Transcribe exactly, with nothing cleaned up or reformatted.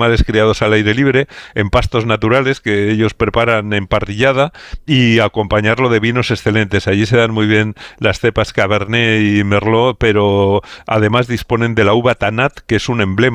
animales criados al aire libre, en pastos naturales que ellos preparan en parrillada y acompañarlo de vinos excelentes. Allí se dan muy bien las cepas Cabernet y Merlot, pero además disponen de la uva Tanat, que es un emblema